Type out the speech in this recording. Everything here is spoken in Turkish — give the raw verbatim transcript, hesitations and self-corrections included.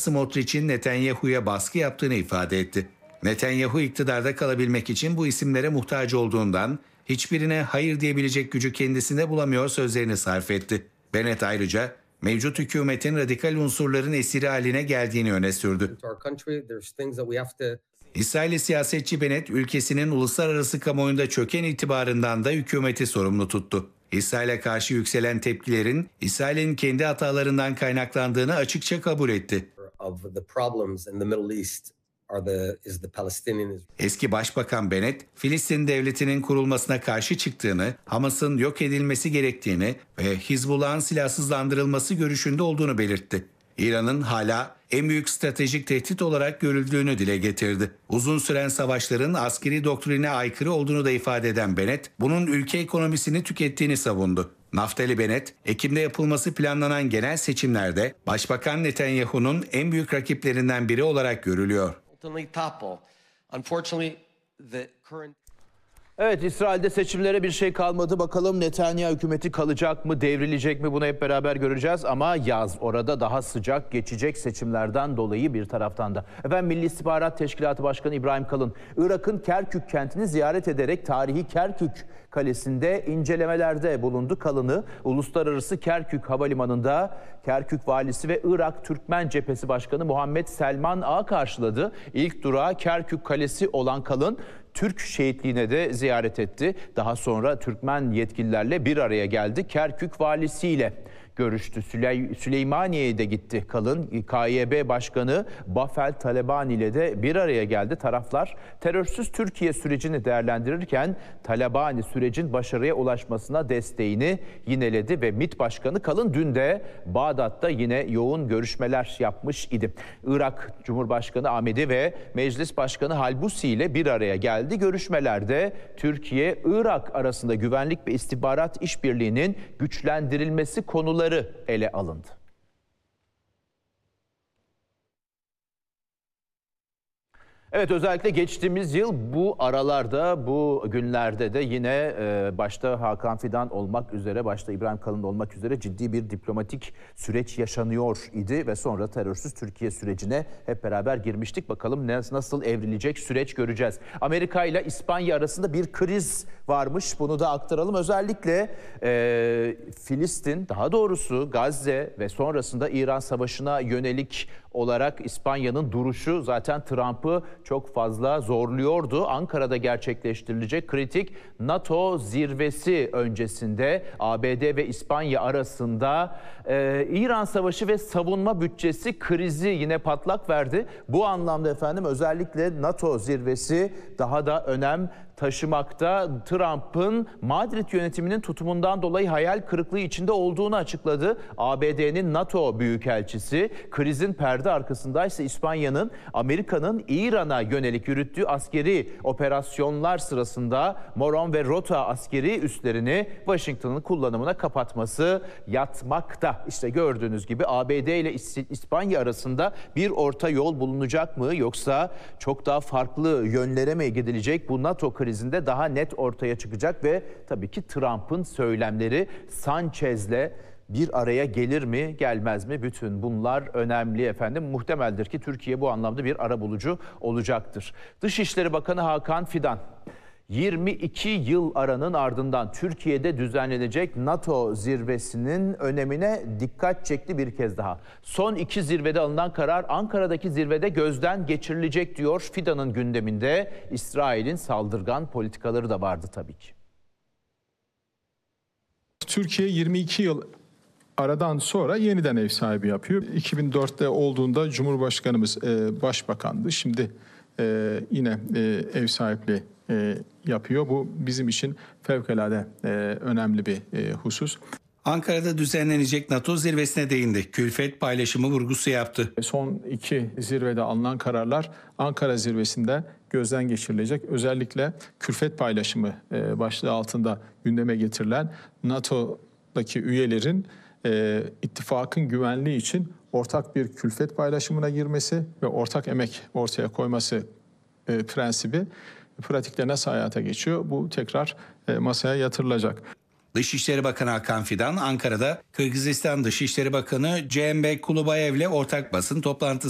Smotrich'in Netanyahu'ya baskı yaptığını ifade etti. Netanyahu iktidarda kalabilmek için bu isimlere muhtaç olduğundan hiçbirine hayır diyebilecek gücü kendisinde bulamıyor sözlerini sarf etti. Bennett ayrıca mevcut hükümetin radikal unsurların esiri haline geldiğini öne sürdü. İsrailli siyasetçi Bennett, ülkesinin uluslararası kamuoyunda çöken itibarından da hükümeti sorumlu tuttu. İsrail'e karşı yükselen tepkilerin İsrail'in kendi hatalarından kaynaklandığını açıkça kabul etti. Eski Başbakan Bennett, Filistin devletinin kurulmasına karşı çıktığını, Hamas'ın yok edilmesi gerektiğini ve Hizbullah'ın silahsızlandırılması görüşünde olduğunu belirtti. İran'ın hala en büyük stratejik tehdit olarak görüldüğünü dile getirdi. Uzun süren savaşların askeri doktrine aykırı olduğunu da ifade eden Bennett, bunun ülke ekonomisini tükettiğini savundu. Naftali Bennett, Ekim'de yapılması planlanan genel seçimlerde Başbakan Netanyahu'nun en büyük rakiplerinden biri olarak görülüyor. Evet, İsrail'de seçimlere bir şey kalmadı. Bakalım Netanyahu hükümeti kalacak mı, devrilecek mi? Bunu hep beraber göreceğiz. Ama yaz orada daha sıcak geçecek seçimlerden dolayı bir taraftan da. Efendim, Milli İstihbarat Teşkilatı Başkanı İbrahim Kalın, Irak'ın Kerkük kentini ziyaret ederek tarihi Kerkük Kalesi'nde incelemelerde bulundu. Kalın'ı Uluslararası Kerkük Havalimanı'nda Kerkük Valisi ve Irak Türkmen Cephesi Başkanı Muhammed Selman Ağa karşıladı. İlk durağı Kerkük Kalesi olan Kalın, Türk şehitliğine de ziyaret etti. Daha sonra Türkmen yetkililerle bir araya geldi. Kerkük valisiyle görüştü. Süley Süleymaniye'ye de gitti Kalın. K Y B Başkanı Bafel Talabani ile de bir araya geldi. Taraflar terörsüz Türkiye sürecini değerlendirirken Talabani sürecin başarıya ulaşmasına desteğini yineledi ve MİT Başkanı Kalın dün de Bağdat'ta yine yoğun görüşmeler yapmış idi. Irak Cumhurbaşkanı Ahmedi ve Meclis Başkanı Halbusi ile bir araya geldi. Görüşmelerde Türkiye-Irak arasında güvenlik ve istihbarat işbirliğinin güçlendirilmesi konuları ele alındı. Evet, özellikle geçtiğimiz yıl bu aralarda, bu günlerde de yine başta Hakan Fidan olmak üzere, başta İbrahim Kalın olmak üzere ciddi bir diplomatik süreç yaşanıyor idi ve sonra terörsüz Türkiye sürecine hep beraber girmiştik. Bakalım nasıl evrilecek süreç göreceğiz. Amerika ile İspanya arasında bir kriz varmış, bunu da aktaralım. Özellikle e, Filistin, daha doğrusu Gazze ve sonrasında İran Savaşı'na yönelik olarak İspanya'nın duruşu zaten Trump'ı çok fazla zorluyordu. Ankara'da gerçekleştirilecek kritik NATO zirvesi öncesinde A B D ve İspanya arasında e, İran Savaşı ve savunma bütçesi krizi yine patlak verdi. Bu anlamda efendim özellikle NATO zirvesi daha da önem taşımakta. Trump'ın Madrid yönetiminin tutumundan dolayı hayal kırıklığı içinde olduğunu açıkladı. A B D'nin NATO büyükelçisi, krizin perde arkasındaysa İspanya'nın Amerika'nın İran'a yönelik yürüttüğü askeri operasyonlar sırasında Moron ve Rota askeri üslerini Washington'ın kullanımına kapatması yatmakta. İşte gördüğünüz gibi A B D ile İspanya arasında bir orta yol bulunacak mı, yoksa çok daha farklı yönlere mi gidilecek? Bu NATO krizinde daha net ortaya çıkacak ve tabii ki Trump'ın söylemleri Sanchez'le bir araya gelir mi, gelmez mi? Bütün bunlar önemli efendim. Muhtemeldir ki Türkiye bu anlamda bir arabulucu olacaktır. Dışişleri Bakanı Hakan Fidan, yirmi iki yıl aranın ardından Türkiye'de düzenlenecek NATO zirvesinin önemine dikkat çekti bir kez daha. Son iki zirvede alınan karar Ankara'daki zirvede gözden geçirilecek diyor. Fidan'ın gündeminde İsrail'in saldırgan politikaları da vardı tabii ki. Türkiye yirmi iki yıl aradan sonra yeniden ev sahibi yapıyor. iki bin dörtte olduğunda Cumhurbaşkanımız e, başbakandı. Şimdi e, yine e, ev sahipliği e, yapıyor. Bu bizim için fevkalade e, önemli bir e, husus. Ankara'da düzenlenecek NATO zirvesine değindi. Külfet paylaşımı vurgusu yaptı. Son iki zirvede alınan kararlar Ankara zirvesinde gözden geçirilecek. Özellikle külfet paylaşımı e, başlığı altında gündeme getirilen NATO'daki üyelerin e, ittifakın güvenliği için ortak bir külfet paylaşımına girmesi ve ortak emek ortaya koyması e, prensibi pratikte nasıl hayata geçiyor? Bu tekrar e, masaya yatırılacak. Dışişleri Bakanı Hakan Fidan, Ankara'da Kırgızistan Dışişleri Bakanı Cembe Kulubayev'le ortak basın toplantısı